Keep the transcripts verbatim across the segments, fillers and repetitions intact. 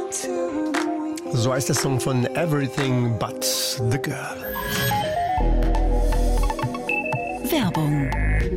So heißt der Song von Everything But the Girl. Werbung.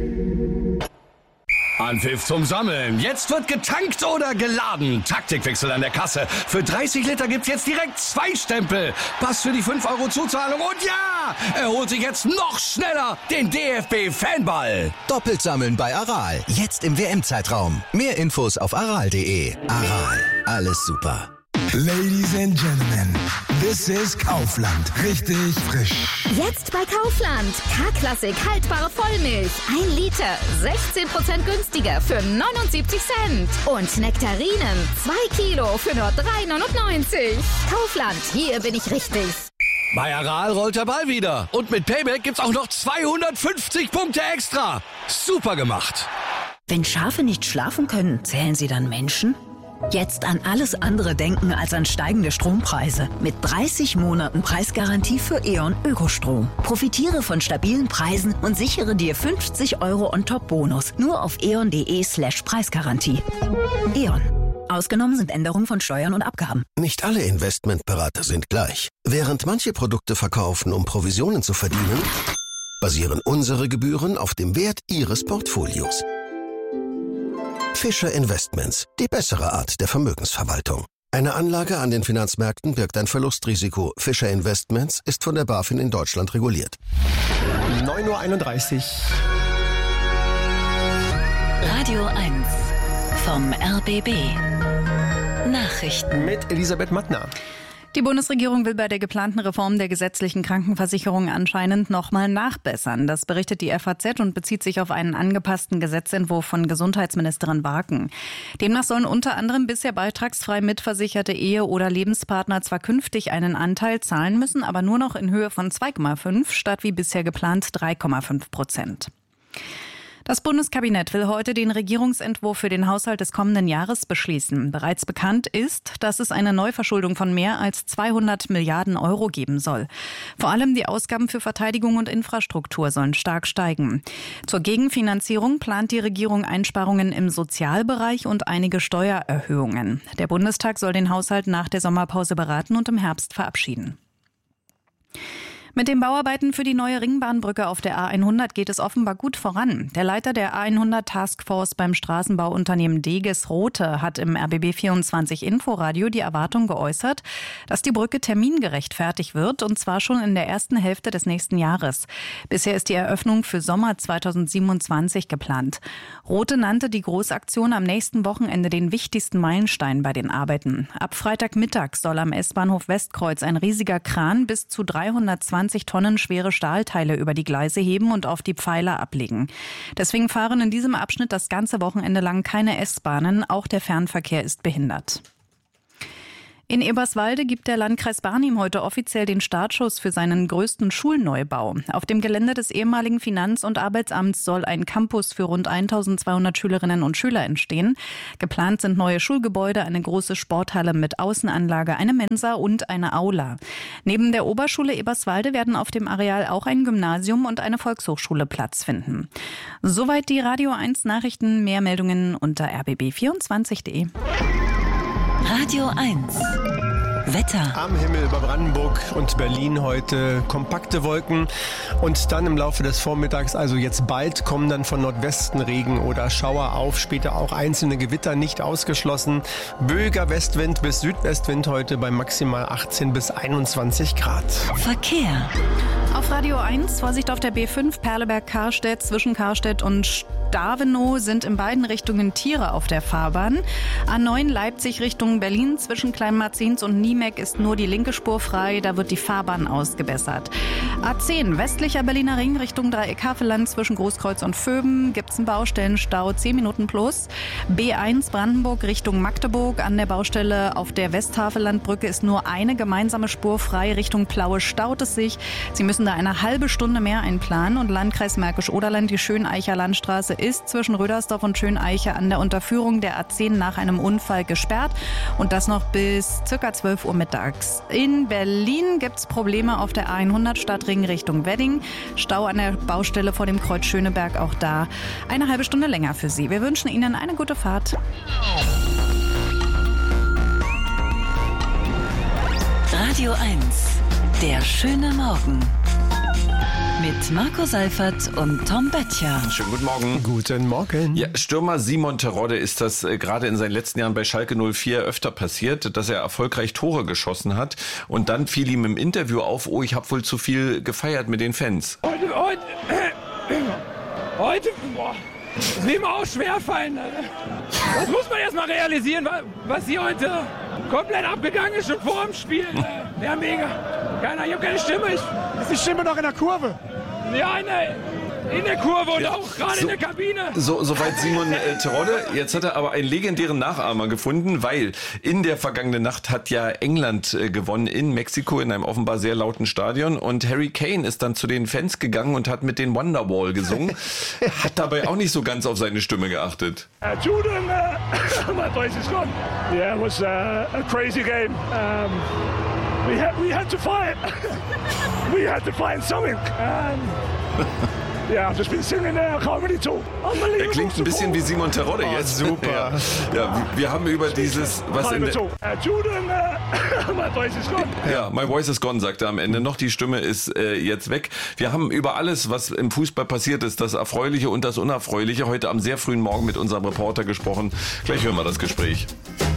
Anpfiff zum Sammeln. Jetzt wird getankt oder geladen. Taktikwechsel an der Kasse. Für dreißig Liter gibt's jetzt direkt zwei Stempel. Pass für die fünf Euro Zuzahlung und ja, er holt sich jetzt noch schneller den D F B-Fanball. Doppelt sammeln bei Aral. Jetzt im W M-Zeitraum. Mehr Infos auf aral punkt de. Aral. Alles super. Ladies and Gentlemen, this is Kaufland. Richtig frisch. Jetzt bei Kaufland. K-Klassik haltbare Vollmilch. Ein Liter. sechzehn Prozent günstiger für neunundsiebzig Cent. Und Nektarinen. zwei Kilo für nur drei neunundneunzig. Kaufland. Hier bin ich richtig. Bei Aral rollt der Ball wieder. Und mit Payback gibt's auch noch zweihundertfünfzig Punkte extra. Super gemacht. Wenn Schafe nicht schlafen können, zählen sie dann Menschen? Jetzt an alles andere denken als an steigende Strompreise. Mit dreißig Monaten Preisgarantie für E.ON Ökostrom. Profitiere von stabilen Preisen und sichere dir fünfzig Euro On-Top-Bonus. Nur auf eon.de slash Preisgarantie. E.ON. Ausgenommen sind Änderungen von Steuern und Abgaben. Nicht alle Investmentberater sind gleich. Während manche Produkte verkaufen, um Provisionen zu verdienen, basieren unsere Gebühren auf dem Wert Ihres Portfolios. Fischer Investments, die bessere Art der Vermögensverwaltung. Eine Anlage an den Finanzmärkten birgt ein Verlustrisiko. Fischer Investments ist von der BaFin in Deutschland reguliert. neun Uhr einunddreißig. Radio eins vom R B B. Nachrichten Mit Elisabeth Mattner. Die Bundesregierung will bei der geplanten Reform der gesetzlichen Krankenversicherung anscheinend nochmal nachbessern. Das berichtet die F A Z und bezieht sich auf einen angepassten Gesetzentwurf von Gesundheitsministerin Barken. Demnach sollen unter anderem bisher beitragsfrei mitversicherte Ehe- oder Lebenspartner zwar künftig einen Anteil zahlen müssen, aber nur noch in Höhe von zwei Komma fünf statt wie bisher geplant drei Komma fünf Prozent. Das Bundeskabinett will heute den Regierungsentwurf für den Haushalt des kommenden Jahres beschließen. Bereits bekannt ist, dass es eine Neuverschuldung von mehr als zweihundert Milliarden Euro geben soll. Vor allem die Ausgaben für Verteidigung und Infrastruktur sollen stark steigen. Zur Gegenfinanzierung plant die Regierung Einsparungen im Sozialbereich und einige Steuererhöhungen. Der Bundestag soll den Haushalt nach der Sommerpause beraten und im Herbst verabschieden. Mit den Bauarbeiten für die neue Ringbahnbrücke auf der A hundert geht es offenbar gut voran. Der Leiter der A hundert Taskforce beim Straßenbauunternehmen Deges Rothe hat im R B B vierundzwanzig Inforadio die Erwartung geäußert, dass die Brücke termingerecht fertig wird, und zwar schon in der ersten Hälfte des nächsten Jahres. Bisher ist die Eröffnung für Sommer zweitausendsiebenundzwanzig geplant. Rothe nannte die Großaktion am nächsten Wochenende den wichtigsten Meilenstein bei den Arbeiten. Ab Freitagmittag soll am S-Bahnhof Westkreuz ein riesiger Kran bis zu dreihundertzwanzig Tonnen schwere Stahlteile über die Gleise heben und auf die Pfeiler ablegen. Deswegen fahren in diesem Abschnitt das ganze Wochenende lang keine S-Bahnen. Auch der Fernverkehr ist behindert. In Eberswalde gibt der Landkreis Barnim heute offiziell den Startschuss für seinen größten Schulneubau. Auf dem Gelände des ehemaligen Finanz- und Arbeitsamts soll ein Campus für rund eintausendzweihundert Schülerinnen und Schüler entstehen. Geplant sind neue Schulgebäude, eine große Sporthalle mit Außenanlage, eine Mensa und eine Aula. Neben der Oberschule Eberswalde werden auf dem Areal auch ein Gymnasium und eine Volkshochschule Platz finden. Soweit die Radio eins Nachrichten. Mehr Meldungen unter r b b vierundzwanzig punkt de. Radio eins. Wetter. Am Himmel über Brandenburg und Berlin heute kompakte Wolken und dann im Laufe des Vormittags, also jetzt bald, kommen dann von Nordwesten Regen oder Schauer auf, später auch einzelne Gewitter nicht ausgeschlossen. Böiger Westwind bis Südwestwind heute bei maximal achtzehn bis einundzwanzig Grad. Verkehr. Auf Radio eins, Vorsicht auf der B fünf, Perleberg-Karstedt, zwischen Karstedt und Stavenow sind in beiden Richtungen Tiere auf der Fahrbahn. A neun Leipzig Richtung Berlin, zwischen Kleinmarzins und Niemeck ist nur die linke Spur frei, da wird die Fahrbahn ausgebessert. A zehn westlicher Berliner Ring Richtung Dreieck-Havelland, zwischen Großkreuz und Vöben gibt's einen Baustellenstau, zehn Minuten plus. B eins Brandenburg Richtung Magdeburg, an der Baustelle auf der Westhavellandbrücke ist nur eine gemeinsame Spur frei, Richtung Plaue staut es sich. Sie müssen da eine halbe Stunde mehr einplanen, und Landkreis Märkisch-Oderland, die Schöneicher Landstraße ist zwischen Rödersdorf und Schöneiche an der Unterführung der A zehn nach einem Unfall gesperrt, und das noch bis circa zwölf Uhr mittags. In Berlin gibt's Probleme auf der A hundert Stadtring Richtung Wedding. Stau an der Baustelle vor dem Kreuz Schöneberg, auch da eine halbe Stunde länger für Sie. Wir wünschen Ihnen eine gute Fahrt. Radio eins. Der schöne Morgen. Mit Marco Seifert und Tom Böttcher. Schönen guten Morgen. Guten Morgen. Ja, Stürmer Simon Terodde ist das äh, gerade in seinen letzten Jahren bei Schalke null vier öfter passiert, dass er erfolgreich Tore geschossen hat. Und dann fiel ihm im Interview auf, oh, ich habe wohl zu viel gefeiert mit den Fans. Heute, heute, äh, heute, boah, das will mir auch schwerfallen. Das muss man erst mal realisieren, was hier heute komplett abgegangen ist, schon vor dem Spiel. Ja, mega. Keiner, ich habe keine Stimme. Ich, ist die Stimme noch in der Kurve? Ja, in der, in der Kurve und ja, auch gerade so, in der Kabine. So, soweit Simon äh, Terodde. Jetzt hat er aber einen legendären Nachahmer gefunden, weil in der vergangenen Nacht hat ja England äh, gewonnen in Mexiko in einem offenbar sehr lauten Stadion. Und Harry Kane ist dann zu den Fans gegangen und hat mit den Wonderwall gesungen. Hat dabei auch nicht so ganz auf seine Stimme geachtet. Uh, Jordan, uh, my voice is gone. Yeah, it was uh, a crazy game. Um, we had we had to fight. we had to find something. Um, Yeah, I've just been singing there. I can't really talk. Er klingt ein bisschen wie Simon Terodde oh, jetzt. Super. Ja, ja, wir haben über dieses, was in der... Jordan, uh, my voice is gone. Ja, my voice is gone, sagt er am Ende noch. Die Stimme ist äh, jetzt weg. Wir haben über alles, was im Fußball passiert ist, das Erfreuliche und das Unerfreuliche, heute am sehr frühen Morgen mit unserem Reporter gesprochen. Gleich hören wir das Gespräch.